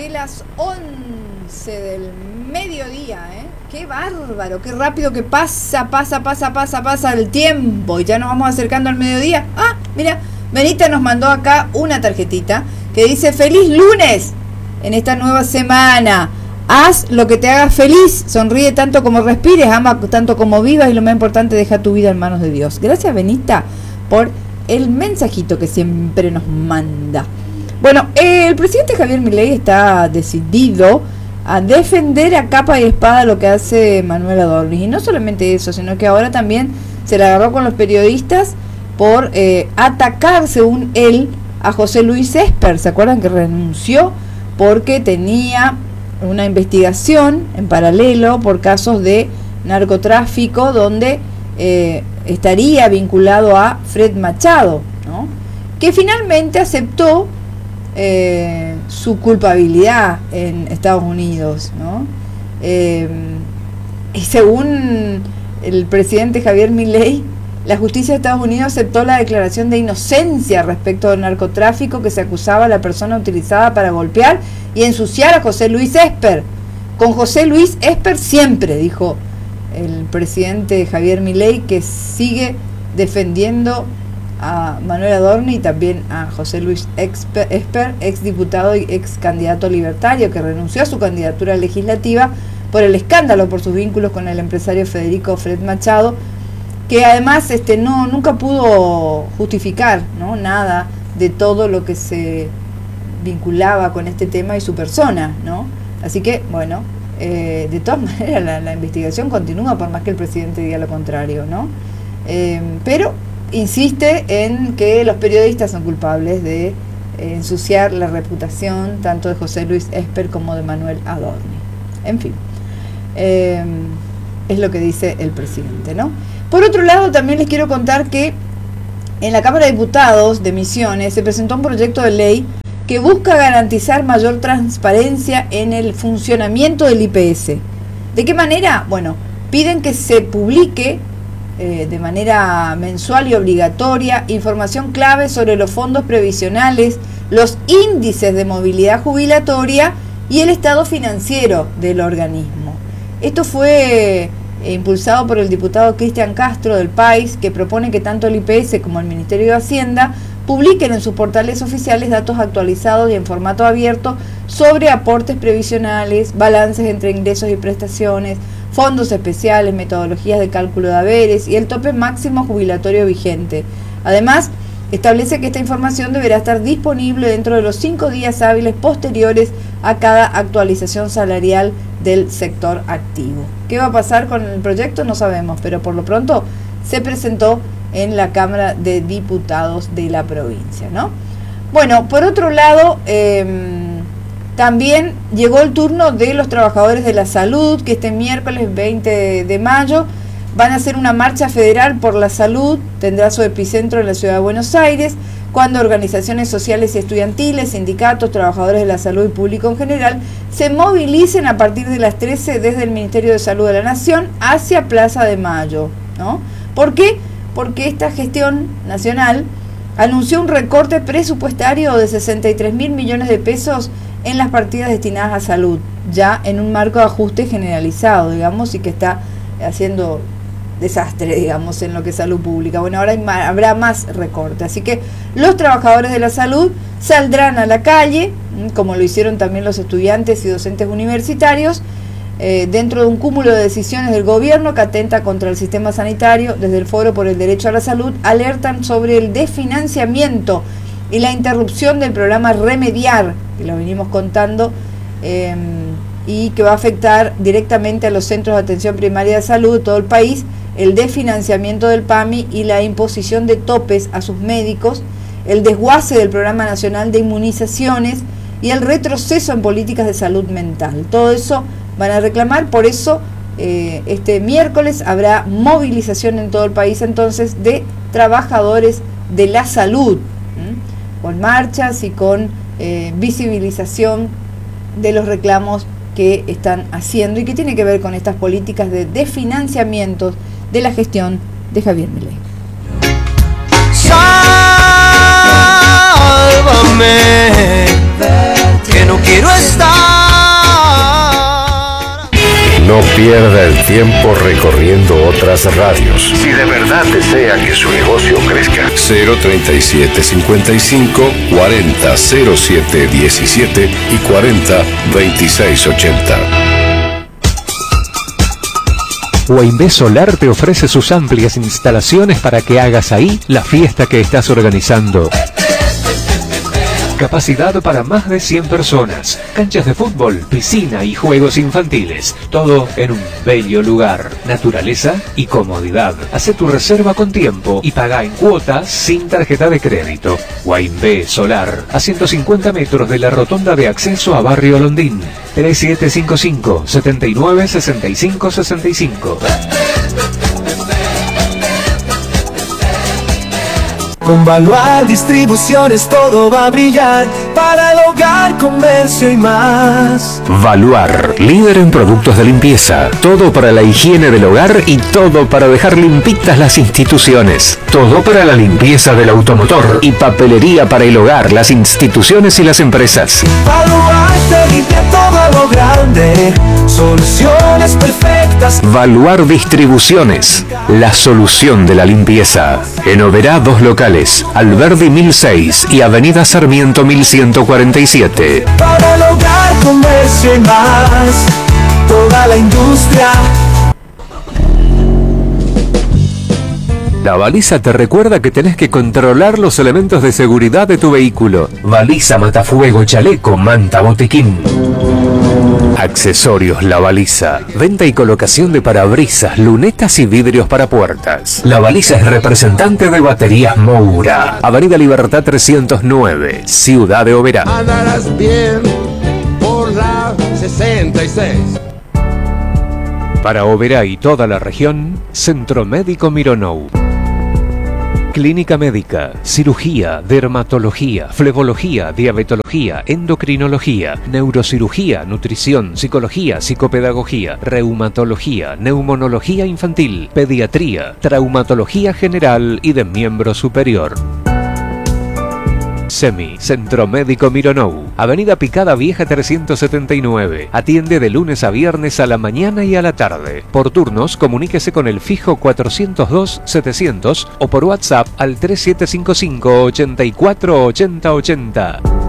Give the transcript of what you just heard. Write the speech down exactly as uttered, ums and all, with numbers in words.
de las once del mediodía, ¿eh? Qué bárbaro, qué rápido que pasa, pasa, pasa, pasa, pasa el tiempo. Y ya nos vamos acercando al mediodía. Ah, mira, Benita nos mandó acá una tarjetita que dice: feliz lunes en esta nueva semana. Haz lo que te haga feliz, sonríe tanto como respires, ama tanto como vivas y lo más importante, deja tu vida en manos de Dios. Gracias, Benita, por el mensajito que siempre nos manda. Bueno, eh, el presidente Javier Milei está decidido a defender a capa y espada lo que hace Manuel Adorni. Y no solamente eso, sino que ahora también se la agarró con los periodistas por eh, atacar, según él, a José Luis Esper. ¿Se acuerdan que renunció porque tenía una investigación en paralelo por casos de narcotráfico donde eh, estaría vinculado a Fred Machado, ¿no? Que finalmente aceptó eh, su culpabilidad en Estados Unidos, ¿no? Eh, y según el presidente Javier Milei, la justicia de Estados Unidos aceptó la declaración de inocencia respecto del narcotráfico que se acusaba a la persona utilizada para golpear y ensuciar a José Luis Esper. Con José Luis Esper siempre, dijo el presidente Javier Milei, que sigue defendiendo a Manuel Adorni y también a José Luis Esper, ex diputado y ex candidato libertario, que renunció a su candidatura legislativa por el escándalo por sus vínculos con el empresario Federico Fred Machado, que además este no nunca pudo justificar, ¿no?, nada de todo lo que se vinculaba con este tema y su persona, ¿no? Así que, bueno, eh, de todas maneras la, la investigación continúa por más que el presidente diga lo contrario, ¿no? Eh, pero insiste en que los periodistas son culpables de eh, ensuciar la reputación tanto de José Luis Esper como de Manuel Adorni. En fin, eh, es lo que dice el presidente, ¿no? Por otro lado, también les quiero contar que en la Cámara de Diputados de Misiones se presentó un proyecto de ley que busca garantizar mayor transparencia en el funcionamiento del I P S. ¿De qué manera? Bueno, piden que se publique eh, de manera mensual y obligatoria información clave sobre los fondos previsionales, los índices de movilidad jubilatoria y el estado financiero del organismo. Esto fue eh, impulsado por el diputado Cristian Castro del País, que propone que tanto el I P S como el Ministerio de Hacienda publiquen en sus portales oficiales datos actualizados y en formato abierto sobre aportes previsionales, balances entre ingresos y prestaciones, fondos especiales, metodologías de cálculo de haberes y el tope máximo jubilatorio vigente. Además, establece que esta información deberá estar disponible dentro de los cinco días hábiles posteriores a cada actualización salarial del sector activo. ¿Qué va a pasar con el proyecto? No sabemos, pero por lo pronto se presentó en la Cámara de Diputados de la provincia, ¿no? Bueno, por otro lado, eh, también llegó el turno de los trabajadores de la salud, que este miércoles veinte de mayo van a hacer una marcha federal por la salud, tendrá su epicentro en la ciudad de Buenos Aires, cuando organizaciones sociales y estudiantiles, sindicatos, trabajadores de la salud y público en general se movilicen a partir de las trece desde el Ministerio de Salud de la Nación hacia Plaza de Mayo, ¿no? ¿Por qué? Porque esta gestión nacional anunció un recorte presupuestario de sesenta y tres mil millones de pesos en las partidas destinadas a salud, ya en un marco de ajuste generalizado, digamos, y que está haciendo desastre, digamos, en lo que es salud pública. Bueno, ahora hay más, habrá más recorte, así que los trabajadores de la salud saldrán a la calle, como lo hicieron también los estudiantes y docentes universitarios, eh, dentro de un cúmulo de decisiones del gobierno que atenta contra el sistema sanitario. Desde el Foro por el Derecho a la Salud alertan sobre el desfinanciamiento y la interrupción del programa Remediar, que lo venimos contando, eh, y que va a afectar directamente a los centros de atención primaria de salud de todo el país, el desfinanciamiento del P A M I y la imposición de topes a sus médicos, el desguace del Programa Nacional de Inmunizaciones y el retroceso en políticas de salud mental. Todo eso van a reclamar, por eso eh, este miércoles habrá movilización en todo el país entonces de trabajadores de la salud, ¿m? con marchas y con eh, visibilización de los reclamos que están haciendo y que tiene que ver con estas políticas de desfinanciamiento de la gestión de Javier Milei. Sálvame, que no quiero estar. No pierda el tiempo recorriendo otras radios. Si de verdad desea que su negocio crezca. cero treinta y siete cincuenta y cinco cuarenta cero siete diecisiete y cuarenta veintiséis ochenta. Weinbe Solar te ofrece sus amplias instalaciones para que hagas ahí la fiesta que estás organizando. Capacidad para más de cien personas, canchas de fútbol, piscina y juegos infantiles, todo en un bello lugar, naturaleza y comodidad. Hace tu reserva con tiempo y paga en cuotas sin tarjeta de crédito. Weinbe Solar, a ciento cincuenta metros de la rotonda de acceso a Barrio Londín. tres siete cinco cinco, siete nueve seis cinco seis cinco. Con Valuar Distribuciones todo va a brillar para el hogar, comercio y más. Valuar, líder en productos de limpieza. Todo para la higiene del hogar y todo para dejar limpitas las instituciones. Todo para la limpieza del automotor y papelería para el hogar, las instituciones y las empresas. Valuar te limpia todo lo grande. Soluciones perfectas. Valuar Distribuciones, la solución de la limpieza. En Oberá, dos locales. Alberdi mil seis y Avenida Sarmiento mil ciento cuarenta y siete. Para el hogar, comercio y más, toda la industria. La baliza te recuerda que tenés que controlar los elementos de seguridad de tu vehículo. Baliza, matafuego, chaleco, manta, botiquín. Accesorios La Baliza. Venta y colocación de parabrisas, lunetas y vidrios para puertas. La Baliza es representante de Baterías Moura. Avenida Libertad trescientos nueve, Ciudad de Oberá. Andarás bien por la sesenta y seis. Para Oberá y toda la región, Centro Médico Mironou. Clínica médica, cirugía, dermatología, flebología, diabetología, endocrinología, neurocirugía, nutrición, psicología, psicopedagogía, reumatología, neumonología infantil, pediatría, traumatología general y de miembro superior. SEMI, Centro Médico Mironou, Avenida Picada Vieja trescientos setenta y nueve. Atiende de lunes a viernes a la mañana y a la tarde. Por turnos, comuníquese con el fijo cuatrocientos dos setecientos o por WhatsApp al tres siete cinco cinco, ochenta y cuatro ochenta ochenta.